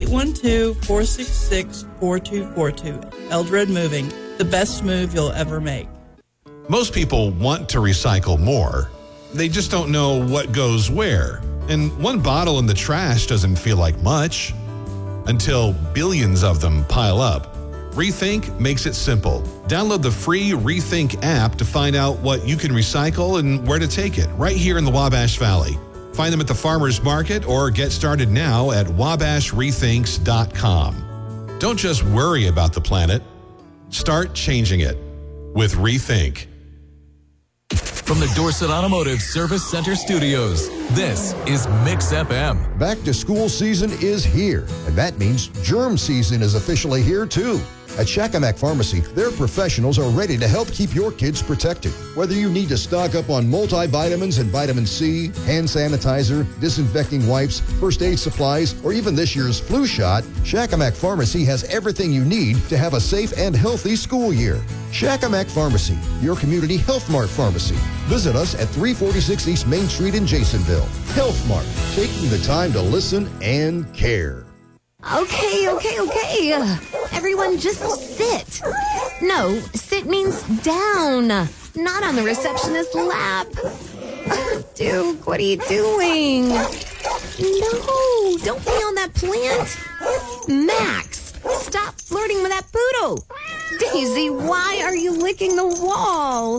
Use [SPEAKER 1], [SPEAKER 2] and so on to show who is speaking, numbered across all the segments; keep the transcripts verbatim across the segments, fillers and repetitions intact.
[SPEAKER 1] eight one two, four six six, four two four two. Eldred Moving, the best move you'll ever make.
[SPEAKER 2] Most people want to recycle more. They just don't know what goes where. And one bottle in the trash doesn't feel like much until billions of them pile up. Rethink makes it simple. Download the free Rethink app to find out what you can recycle and where to take it right here in the Wabash Valley. Find them at the farmers market or get started now at wabash rethinks dot com. Don't just worry about the planet. Start changing it with Rethink.
[SPEAKER 3] From the Dorset Automotive Service Center Studios, this is Mix F M.
[SPEAKER 4] Back to school season is here, and that means germ season is officially here too. At Shakamak Pharmacy, their professionals are ready to help keep your kids protected. Whether you need to stock up on multivitamins and vitamin C, hand sanitizer, disinfecting wipes, first aid supplies, or even this year's flu shot, Shakamak Pharmacy has everything you need to have a safe and healthy school year. Shakamak Pharmacy, your community Health Mart pharmacy. Visit us at three forty-six East Main Street in Jasonville. Health Mart, taking the time to listen and care.
[SPEAKER 5] Okay, okay, okay. Everyone just sit. No, sit means down, not on the receptionist's lap. Duke, what are you doing? No, don't be on that plant. Max, stop flirting with that poodle. Daisy, why are you licking the wall?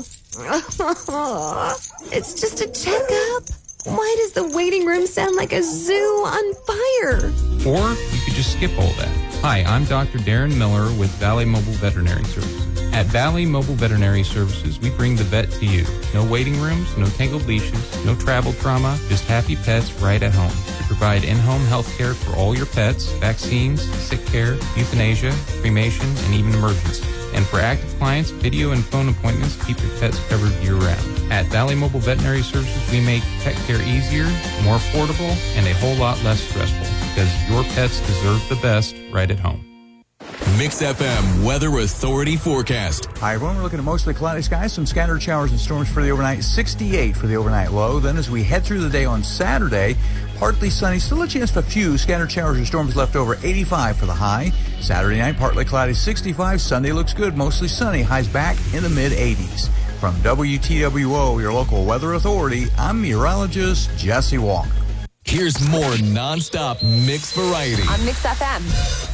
[SPEAKER 5] It's just a checkup. Why does the waiting room sound like a zoo on fire?
[SPEAKER 6] Or you could just skip all that. Hi, I'm Doctor Darren Miller with Valley Mobile Veterinary Services. At Valley Mobile Veterinary Services, we bring the vet to you. No waiting rooms, no tangled leashes, no travel trauma, just happy pets right at home. We provide in-home health care for all your pets, vaccines, sick care, euthanasia, cremation, and even emergencies. And for active clients, video and phone appointments keep your pets covered year-round. At Valley Mobile Veterinary Services, we make pet care easier, more affordable, and a whole lot less stressful because your pets deserve the best right at home.
[SPEAKER 3] Mix F M Weather Authority Forecast.
[SPEAKER 7] Hi, everyone. We're looking at mostly cloudy skies, some scattered showers and storms for the overnight. sixty-eight for the overnight low. Then as we head through the day on Saturday, partly sunny, still a chance for a few scattered showers and storms left over. eighty-five for the high. Saturday night, partly cloudy, sixty-five. Sunday looks good, mostly sunny. Highs back in the mid-eighties. From W T W O, your local weather authority, I'm meteorologist Jesse Walker.
[SPEAKER 3] Here's more nonstop mix variety
[SPEAKER 8] on Mix F M.